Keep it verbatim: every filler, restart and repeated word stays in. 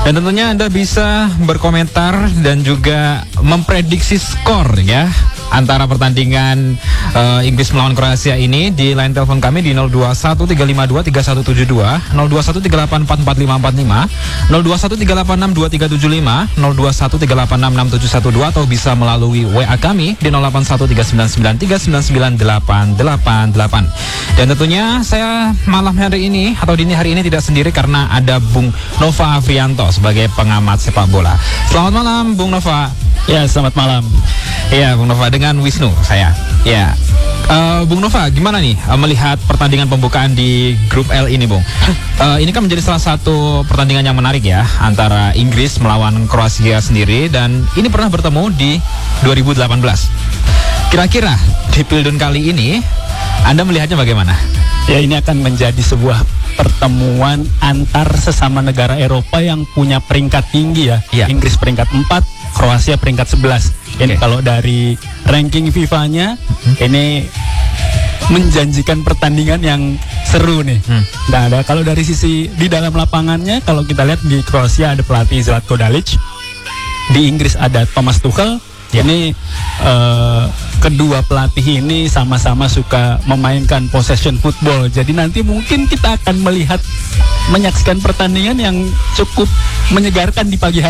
Dan tentunya Anda bisa berkomentar dan juga memprediksi skor ya antara pertandingan uh, Inggris melawan Kroasia ini di line telepon kami di nol dua satu tiga lima dua tiga satu tujuh dua, nol dua satu tiga delapan empat empat lima empat lima, nol dua satu tiga delapan enam dua tiga tujuh lima, nol dua satu tiga delapan enam enam tujuh satu dua, atau bisa melalui W A kami di nol delapan satu tiga sembilan sembilan tiga sembilan sembilan delapan delapan delapan. Dan tentunya saya malam hari ini atau dini hari ini tidak sendiri karena ada Bung Nova Afrianto sebagai pengamat sepak bola. Selamat malam Bung Nova. Ya, selamat malam. Ya, Bung Nova, dengan Wisnu saya. Ya, uh, Bung Nova, gimana nih uh, melihat pertandingan pembukaan di Grup L ini, Bung? Uh, ini kan menjadi salah satu pertandingan yang menarik ya antara Inggris melawan Kroasia sendiri, dan ini pernah bertemu di dua ribu delapan belas. Kira-kira di Pildun kali ini Anda melihatnya bagaimana? Ya, ini akan menjadi sebuah pertemuan antar sesama negara Eropa yang punya peringkat tinggi ya. Ya. Inggris peringkat empat, Kroasia peringkat sebelas. Ini Okay. kalau dari ranking FIFA-nya, hmm. ini menjanjikan pertandingan yang seru nih. Hmm. Nah, ada kalau dari sisi di dalam lapangannya, kalau kita lihat di Kroasia ada pelatih Zlatko Dalic, di Inggris ada Thomas Tuchel. Ya. Ini uh, kedua pelatih ini sama-sama suka memainkan possession football. Jadi nanti mungkin kita akan melihat menyaksikan pertandingan yang cukup menyegarkan di pagi hari.